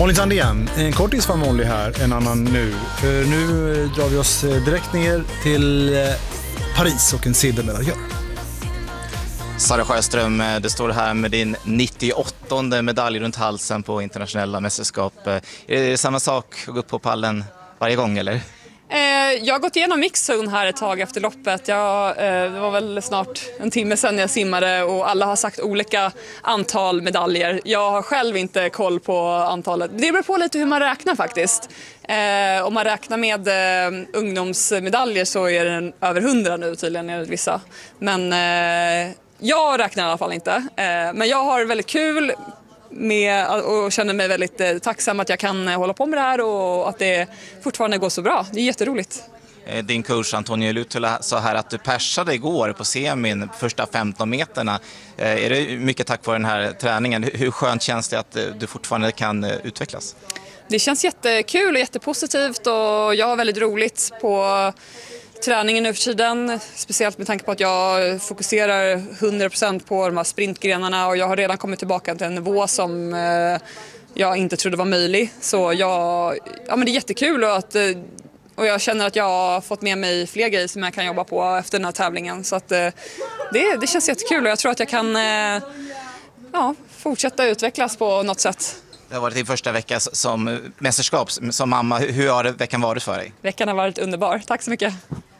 Molly Sandén, en kortis var Molly här, en annan nu. För nu drar vi oss direkt ner till Paris och en silvermedaljör. Sara Sjöström, du står här med din 98:e medalj runt halsen på internationella mästerskap. Är det samma sak att gå upp på pallen varje gång eller? Jag har gått igenom mixzone här ett tag efter loppet. Det var väl snart en timme sedan jag simmade och alla har sagt olika antal medaljer. Jag har själv inte koll på antalet. Det beror på lite hur man räknar faktiskt. Om man räknar med ungdomsmedaljer så är den över 100 nu tydligen enligt vissa. Men jag räknar i alla fall inte. Men jag har väldigt kul med och känner mig väldigt tacksam att jag kan hålla på med det här och att det fortfarande går så bra. Det är jätteroligt. Din coach Antonio Lutula sa här att du persade igår på semin första 15 meterna. Är det mycket tack vare den här träningen? Hur skönt känns det att du fortfarande kan utvecklas? Det känns jättekul och jättepositivt och jag har väldigt roligt på träningen nu för tiden, speciellt med tanke på att jag fokuserar 100% på de här sprintgrenarna och jag har redan kommit tillbaka till en nivå som jag inte trodde var möjlig. Så men det är jättekul och jag känner att jag har fått med mig fler grejer som jag kan jobba på efter den här tävlingen. Så att det känns jättekul och jag tror att jag kan fortsätta utvecklas på något sätt. Det har varit din första vecka som mästerskap, som mamma. Hur har veckan varit för dig? Veckan har varit underbar. Tack så mycket.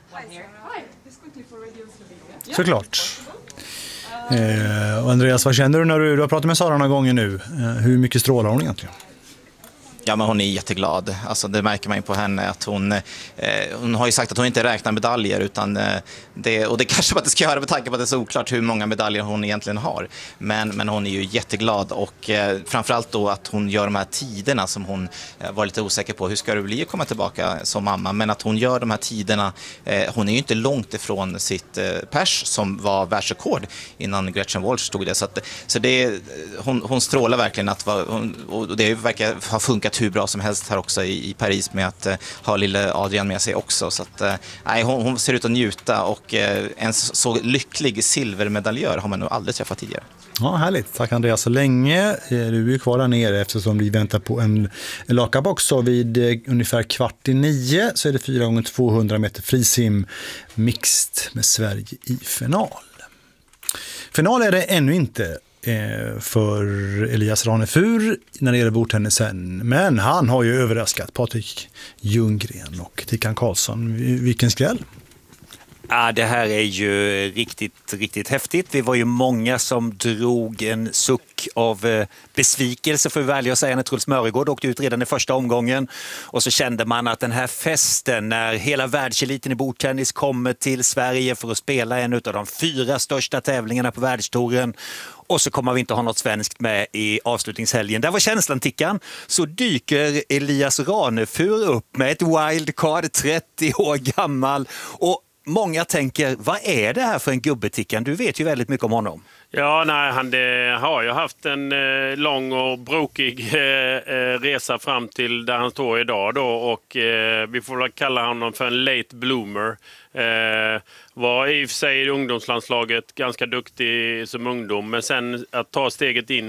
Såklart. Och Andreas, vad känner du när du har pratat med Sara några gånger nu? Hur mycket strålar hon egentligen? Ja, men hon är jätteglad. Alltså, det märker man ju på henne att hon har ju sagt att hon inte räknar medaljer utan det kanske att det ska göra med tanke på att det är så oklart hur många medaljer hon egentligen har. Men hon är ju jätteglad och framförallt då att hon gör de här tiderna som hon var lite osäker på. Hur ska det bli att komma tillbaka som mamma? Men att hon gör de här tiderna, hon är ju inte långt ifrån sitt pers som var världsrekord innan Gretchen Walsh stod det. Så hon strålar verkligen och det verkar ha funkat hur bra som helst här också i Paris med att ha lille Adrian med sig också. Så att, hon ser ut att njuta och en så lycklig silvermedaljör har man nog aldrig träffat tidigare. Ja, härligt. Tack Andreas så länge. Du är kvar där nere eftersom vi väntar på en lakabox och vid ungefär 8:45 så är det 4x200 meter frisim mixed med Sverige i final. Final är det ännu inte för Elias Ranefur när det gäller bordtennisen. Men han har ju överraskat Patrik Ljunggren och Tickan Karlsson. Vilken skräll! Ja, det här är ju riktigt, riktigt häftigt. Vi var ju många som drog en suck av besvikelse för att välja att säga när Truls Mörgård åkte ut redan i första omgången. Och så kände man att den här festen när hela världseliten i bordtennis kommer till Sverige för att spela en av de 4 största tävlingarna på världstouren. Och så kommer vi inte ha något svenskt med i avslutningshelgen. Där var känslan, Tickan. Så dyker Elias Ranefur upp med ett wildcard, 30 år gammal. Och många tänker, vad är det här för en gubbe, Tickan? Du vet ju väldigt mycket om honom. Ja, nej, han har ju haft en lång och brokig resa fram till där han står idag då och vi får väl kalla honom för en late bloomer. Var i och för sig i ungdomslandslaget ganska duktig som ungdom men sen att ta steget in